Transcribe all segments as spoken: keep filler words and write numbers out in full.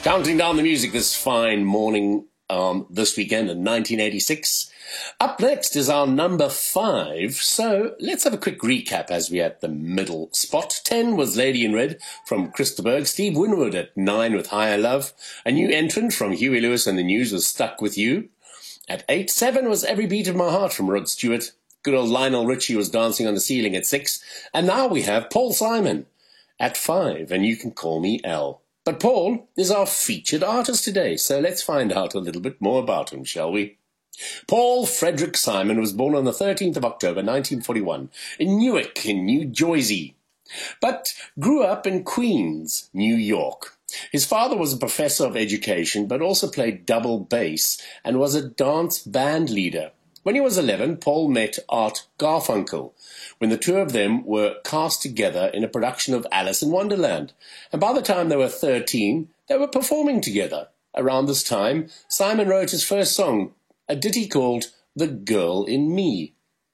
Counting down the music this fine morning um, this weekend in nineteen eighty-six. Up next is our number five, so let's have a quick recap as we're at the middle spot. Ten was Lady in Red from Christa Berg. Steve Winwood at nine with Higher Love. A new entrant from Huey Lewis and the News was Stuck With You. At eight, seven was Every Beat of My Heart from Rod Stewart. Good old Lionel Richie was Dancing on the Ceiling at six. And now we have Paul Simon at five, and You Can Call Me Al. But Paul is our featured artist today, so let's find out a little bit more about him, shall we? Paul Frederick Simon was born on the thirteenth of October nineteen forty-one in Newark in New Jersey, but grew up in Queens, New York. His father was a professor of education, but also played double bass and was a dance band leader. When he was eleven, Paul met Art Garfunkel, when the two of them were cast together in a production of Alice in Wonderland. And by the time they were thirteen, they were performing together. Around this time, Simon wrote his first song, a ditty called The Girl in Me.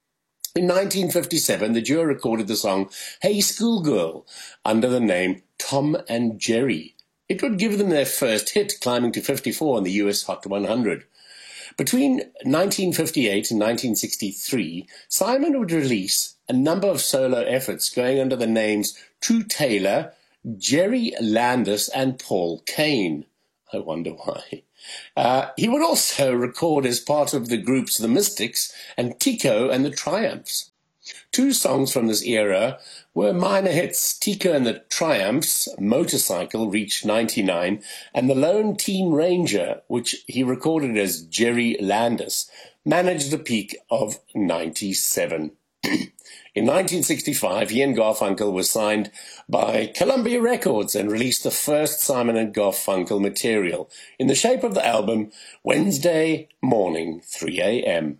In nineteen fifty-seven, the duo recorded the song Hey Schoolgirl under the name Tom and Jerry. It would give them their first hit, climbing to fifty-four on the U S Hot one hundred. Between nineteen fifty-eight and nineteen sixty-three, Simon would release a number of solo efforts going under the names True Taylor, Jerry Landis, and Paul Kane. I wonder why. Uh, he would also record as part of the groups The Mystics and Tico and the Triumphs. Two songs from this era were minor hits. Tico and the Triumphs, Motorcycle, reached ninety-nine, and The Lone Teen Ranger, which he recorded as Jerry Landis, managed a peak of ninety-seven. In nineteen sixty-five, he and Garfunkel were signed by Columbia Records and released the first Simon and Garfunkel material in the shape of the album Wednesday Morning, three a.m.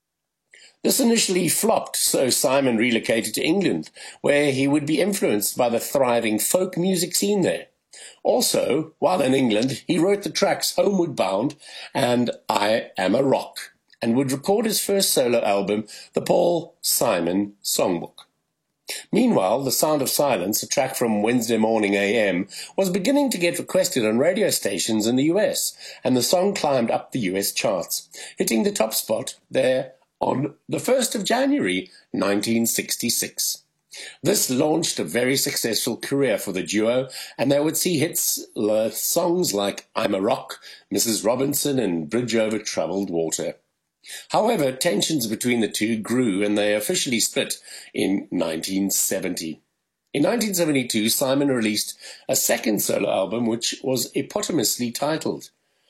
This initially flopped, so Simon relocated to England, where he would be influenced by the thriving folk music scene there. Also, while in England, he wrote the tracks Homeward Bound and I Am a Rock, and would record his first solo album, the Paul Simon Songbook. Meanwhile, The Sound of Silence, a track from Wednesday Morning A M, was beginning to get requested on radio stations in the U S, and the song climbed up the U S charts, hitting the top spot there on the first of January nineteen sixty-six. This launched a very successful career for the duo, and they would see hits uh, songs like I'm a Rock, Missus Robinson, and Bridge Over Troubled Water. However, tensions between the two grew, and they officially split in nineteen seventy. In nineteen seventy-two, Simon released a second solo album, which was eponymously titled.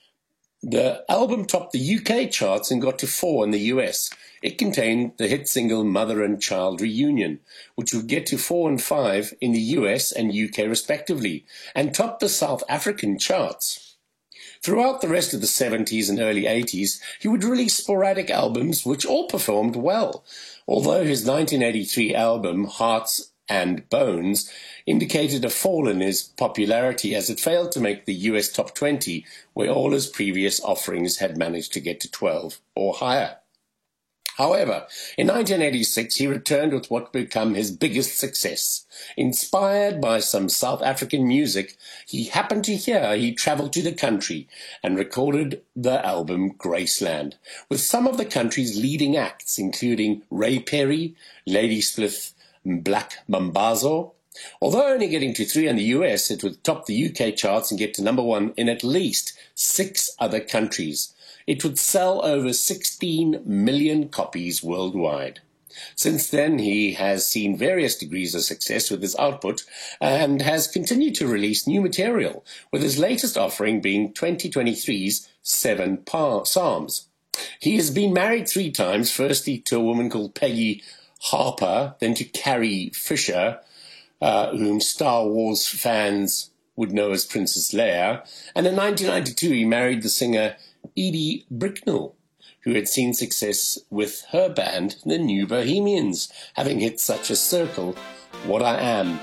The album topped the U K charts and got to four in the U S. It contained the hit single Mother and Child Reunion, which would get to four and five in the U S and U K respectively, and topped the South African charts. Throughout the rest of the seventies and early eighties, he would release sporadic albums which all performed well, although his nineteen eighty-three album, Hearts and Bones, indicated a fall in his popularity as it failed to make the U S top twenty, where all his previous offerings had managed to get to twelve or higher. However, in nineteen eighty-six, he returned with what would become his biggest success. Inspired by some South African music he happened to hear, he travelled to the country and recorded the album Graceland, with some of the country's leading acts, including Ray Perry, Lady Spliff, Black Mambazo. Although only getting to three in the U S, it would top the U K charts and get to number one in at least six other countries. It would sell over sixteen million copies worldwide. Since then, he has seen various degrees of success with his output and has continued to release new material, with his latest offering being twenty twenty-three's Seven Psalms. He has been married three times, firstly to a woman called Peggy Harper, then to Carrie Fisher, uh, whom Star Wars fans would know as Princess Leia, and in nineteen ninety-two he married the singer Edie Bricknell, who had seen success with her band, the New Bohemians, having hits such as Circle, What I Am.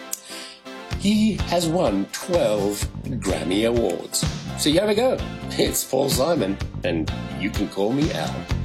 He has won twelve Grammy Awards. So here we go. It's Paul Simon, and You Can Call Me Al.